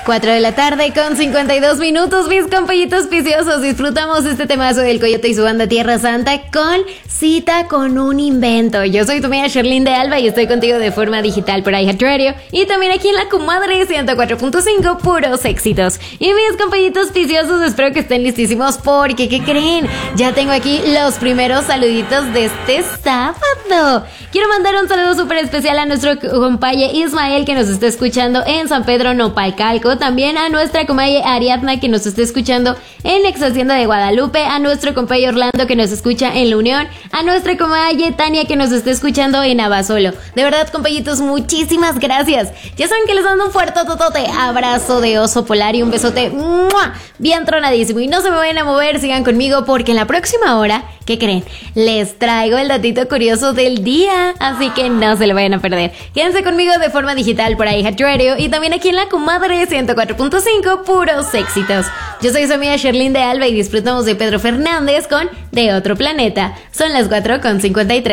4 de la tarde con 52 minutos, mis compañitos viciosos. Disfrutamos este temazo del Coyote y su banda Tierra Santa con Cita con un Invento. Yo soy tu amiga Sherlyn de Alba y estoy contigo de forma digital por iHeartRadio y también aquí en La Comadre 104.5, puros éxitos. Y mis compañitos viciosos, espero que estén listísimos porque, ¿qué creen? Ya tengo aquí los primeros saluditos de este sábado. Quiero mandar un saludo súper especial a nuestro compañero Ismael, que nos está escuchando en San Pedro Nopalcalco, también a nuestra compañera Ariadna, que nos está escuchando en Ex Hacienda de Guadalupe, a nuestro compañero Orlando, que nos escucha en La Unión, a nuestra compañera Tania, que nos está escuchando en Abasolo. De verdad, compañitos, muchísimas gracias. Ya saben que les mando un fuerte totote abrazo de oso polar y un besote ¡mua!, bien tronadísimo. Y no se me vayan a mover, sigan conmigo porque en la próxima hora, ¿qué creen? Les traigo el datito curioso del día, así que no se lo vayan a perder. Quédense conmigo de forma digital por iHeartRadio y también aquí en La Comadre 104.5, puros éxitos. Yo soy su amiga Sherlyn de Alba y disfrutamos de Pedro Fernández con De Otro Planeta. Son las 4:53.